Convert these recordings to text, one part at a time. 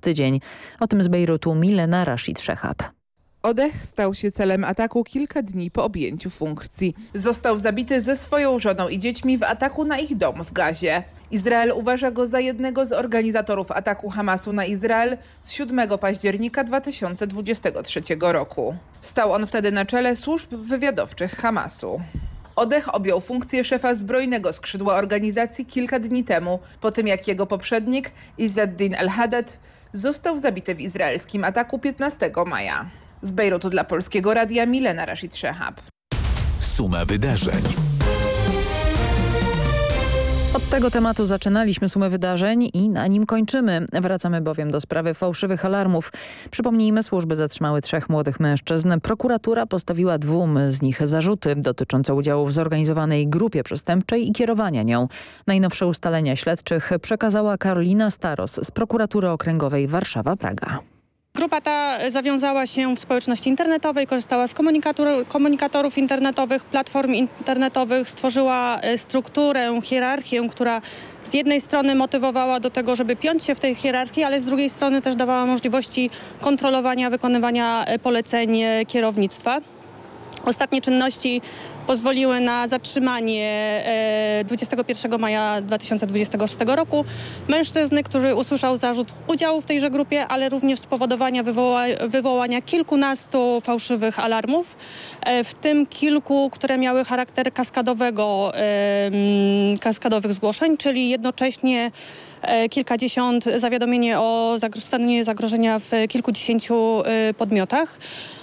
tydzień. O tym z Bejrutu Milena Rashid Szehab. Odeh stał się celem ataku kilka dni po objęciu funkcji. Został zabity ze swoją żoną i dziećmi w ataku na ich dom w Gazie. Izrael uważa go za jednego z organizatorów ataku Hamasu na Izrael z 7 października 2023 roku. Stał on wtedy na czele służb wywiadowczych Hamasu. Odeh objął funkcję szefa zbrojnego skrzydła organizacji kilka dni temu, po tym jak jego poprzednik Izzeddin al-Haddad został zabity w izraelskim ataku 15 maja. Z Bejrutu dla Polskiego Radia Milena Rashid Szehab. Suma wydarzeń. Od tego tematu zaczynaliśmy sumę wydarzeń i na nim kończymy. Wracamy bowiem do sprawy fałszywych alarmów. Przypomnijmy, służby zatrzymały 3 młodych mężczyzn. Prokuratura postawiła 2 z nich zarzuty dotyczące udziału w zorganizowanej grupie przestępczej i kierowania nią. Najnowsze ustalenia śledczych przekazała Karolina Staros z Prokuratury Okręgowej Warszawa-Praga. Grupa ta zawiązała się w społeczności internetowej, korzystała z komunikatorów internetowych, platform internetowych, stworzyła strukturę, hierarchię, która z jednej strony motywowała do tego, żeby piąć się w tej hierarchii, ale z drugiej strony też dawała możliwości kontrolowania, wykonywania poleceń kierownictwa. Ostatnie czynności pozwoliły na zatrzymanie 21 maja 2026 roku mężczyzny, który usłyszał zarzut udziału w tejże grupie, ale również spowodowania wywołania kilkunastu fałszywych alarmów, w tym kilku, które miały charakter kaskadowych zgłoszeń, czyli jednocześnie kilkadziesiąt zawiadomienie o stanie zagrożenia w kilkudziesięciu podmiotach.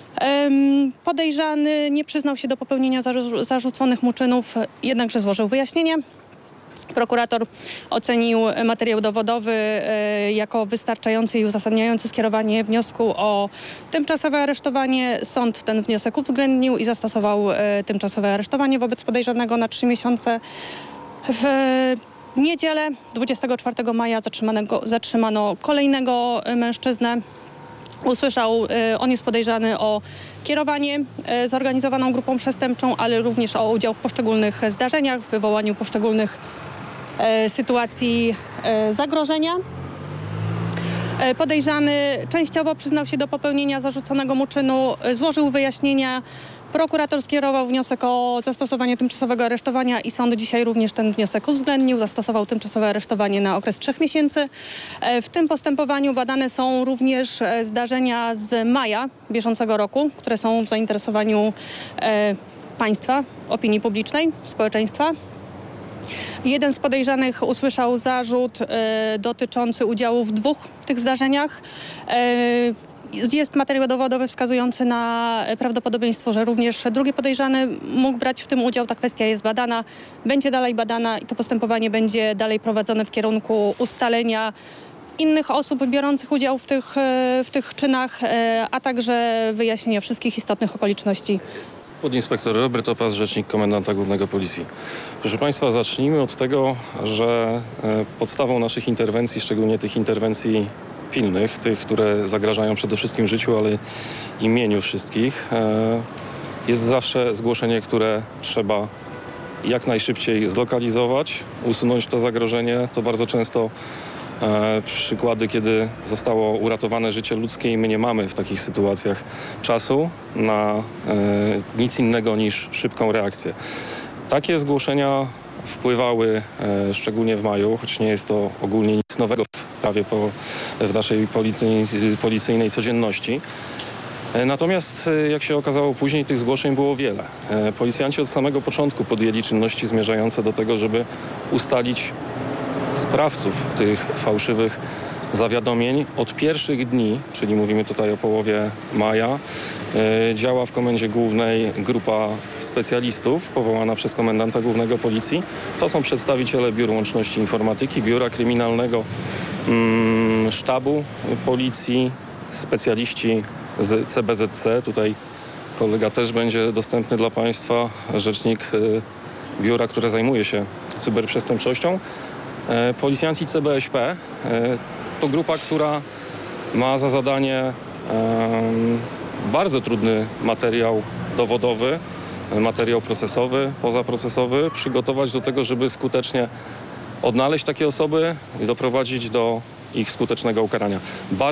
Podejrzany nie przyznał się do popełnienia zarzuconych mu czynów, jednakże złożył wyjaśnienie. Prokurator ocenił materiał dowodowy jako wystarczający i uzasadniający skierowanie wniosku o tymczasowe aresztowanie. Sąd ten wniosek uwzględnił i zastosował tymczasowe aresztowanie wobec podejrzanego na 3 miesiące. W niedzielę 24 maja zatrzymano kolejnego mężczyznę. On jest podejrzany o kierowanie zorganizowaną grupą przestępczą, ale również o udział w poszczególnych zdarzeniach, w wywołaniu poszczególnych sytuacji zagrożenia. Podejrzany częściowo przyznał się do popełnienia zarzuconego mu czynu, złożył wyjaśnienia. Prokurator skierował wniosek o zastosowanie tymczasowego aresztowania i sąd dzisiaj również ten wniosek uwzględnił. Zastosował tymczasowe aresztowanie na okres 3 miesięcy. W tym postępowaniu badane są również zdarzenia z maja bieżącego roku, które są w zainteresowaniu państwa, opinii publicznej, społeczeństwa. Jeden z podejrzanych usłyszał zarzut dotyczący udziału w 2 tych zdarzeniach. Jest materiał dowodowy wskazujący na prawdopodobieństwo, że również drugi podejrzany mógł brać w tym udział. Ta kwestia jest badana, będzie dalej badana i to postępowanie będzie dalej prowadzone w kierunku ustalenia innych osób biorących udział w tych czynach, a także wyjaśnienia wszystkich istotnych okoliczności. Podinspektor Robert Opas, rzecznik komendanta głównego Policji. Proszę Państwa, zacznijmy od tego, że podstawą naszych interwencji, szczególnie tych interwencji pilnych, tych, które zagrażają przede wszystkim życiu, ale i mieniu wszystkich, jest zawsze zgłoszenie, które trzeba jak najszybciej zlokalizować, usunąć to zagrożenie. To bardzo często przykłady, kiedy zostało uratowane życie ludzkie i my nie mamy w takich sytuacjach czasu na nic innego niż szybką reakcję. Takie zgłoszenia wpływały szczególnie w maju, choć nie jest to ogólnie nic nowego prawie w naszej policyjnej codzienności. Natomiast jak się okazało później, tych zgłoszeń było wiele. Policjanci od samego początku podjęli czynności zmierzające do tego, żeby ustalić sprawców tych fałszywych zawiadomień. Od pierwszych dni, czyli mówimy tutaj o połowie maja, działa w Komendzie Głównej grupa specjalistów powołana przez komendanta głównego Policji. To są przedstawiciele Biur Łączności Informatyki, Biura Kryminalnego, Sztabu Policji, specjaliści z CBZC. Tutaj kolega też będzie dostępny dla Państwa, rzecznik biura, które zajmuje się cyberprzestępczością. Policjanci CBŚP to grupa, która ma za zadanie bardzo trudny materiał dowodowy, materiał procesowy, pozaprocesowy przygotować do tego, żeby skutecznie odnaleźć takie osoby i doprowadzić do ich skutecznego ukarania.